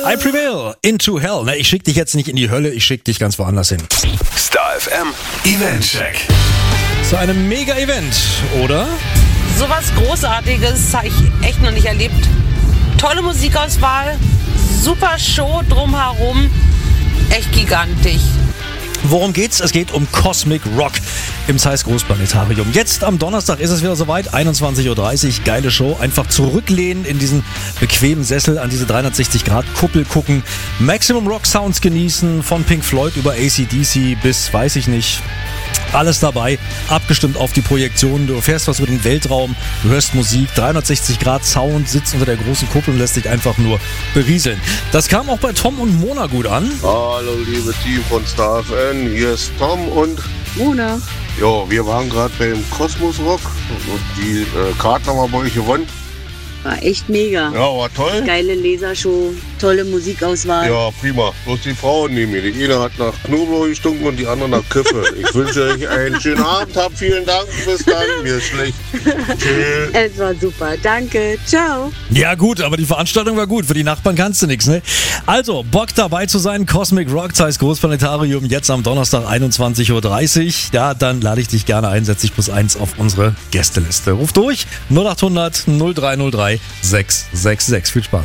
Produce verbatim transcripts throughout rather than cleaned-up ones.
I Prevail, Into Hell. Na, ich schick dich jetzt nicht in die Hölle, ich schick dich ganz woanders hin. Star F M Eventcheck. Zu einem Mega-Event, oder? Sowas Großartiges habe ich echt noch nicht erlebt. Tolle Musikauswahl, super Show drumherum, echt gigantisch. Worum geht's? Es geht um Cosmic Rock im Zeiss Großplanetarium. Jetzt am Donnerstag ist es wieder soweit, einundzwanzig Uhr dreißig, geile Show. Einfach zurücklehnen in diesen bequemen Sessel, an diese dreihundertsechzig Grad Kuppel gucken, Maximum Rock Sounds genießen, von Pink Floyd über A C D C bis, weiß ich nicht, alles dabei, abgestimmt auf die Projektion. Du erfährst was über den Weltraum, du hörst Musik, dreihundertsechzig Grad Sound, sitzt unter der großen Kuppel und lässt dich einfach nur berieseln. Das kam auch bei Tom und Mona gut an. Hallo liebe Team von Star F M, hier ist Tom und Mona. Ja, wir waren gerade beim Kosmos Rock und die äh, Karten haben wir bei euch gewonnen. War echt mega. Ja, war toll. Geile Lasershow, tolle Musikauswahl. Ja, prima. Bloß die Frauen neben mir. Die eine hat nach Knoblauch gestunken und die andere nach Kippe. Ich wünsche euch einen schönen Abend. Habt vielen Dank. Bis dann. Mir ist schlecht. Tschüss. Es war super. Danke. Ciao. Ja gut, aber die Veranstaltung war gut. Für die Nachbarn kannst du nichts, ne? Also, Bock dabei zu sein, Cosmic Rock, Zeiss Großplanetarium, jetzt am Donnerstag einundzwanzig Uhr dreißig. Ja, dann lade ich dich gerne ein, setz dich plus eins auf unsere Gästeliste. Ruf durch null acht hundert null drei null drei sechs sechs sechs. Viel Spaß.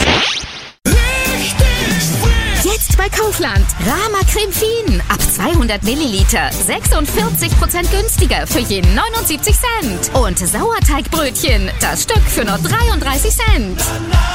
Jetzt bei Kaufland. Rama Creme Fien. Ab zweihundert Milliliter. sechsundvierzig Prozent günstiger für je neunundsiebzig Cent. Und Sauerteigbrötchen. Das Stück für nur dreiunddreißig Cent.